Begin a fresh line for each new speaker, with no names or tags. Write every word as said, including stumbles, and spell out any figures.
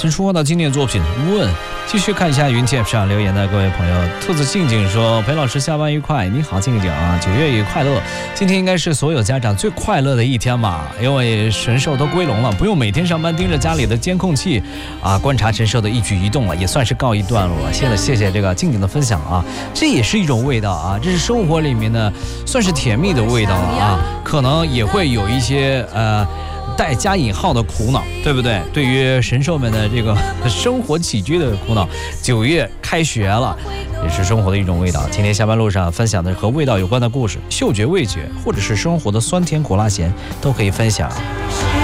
陈说到经典作品问，继续看一下云帖上留言的各位朋友。兔子静静说，裴老师下班愉快。你好静静啊，九月也快乐。今天应该是所有家长最快乐的一天吧，因为神兽都归笼了，不用每天上班盯着家里的监控器啊，观察神兽的一举一动了，也算是告一段落了。现在谢谢这个静静的分享啊，这也是一种味道啊，这是生活里面的算是甜蜜的味道了啊，可能也会有一些呃带加引号的苦恼，对不对？对于神兽们的这个生活起居的苦恼，九月开学了，也是生活的一种味道。今天下班路上分享的和味道有关的故事，嗅觉味觉，或者是生活的酸甜苦辣咸，都可以分享。